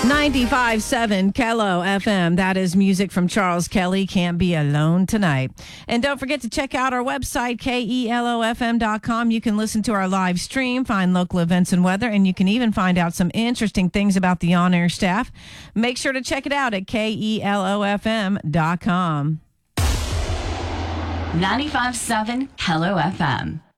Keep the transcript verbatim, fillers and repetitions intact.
ninety-five point seven Kello F M. That is music from Charles Kelly. Can't Be Alone Tonight. And don't forget to check out our website, K E L O F M dot com. You can listen to our live stream, find local events and weather, and you can even find out some interesting things about the on-air staff. Make sure to check it out at K E L O F M dot com. ninety-five point seven Kello F M.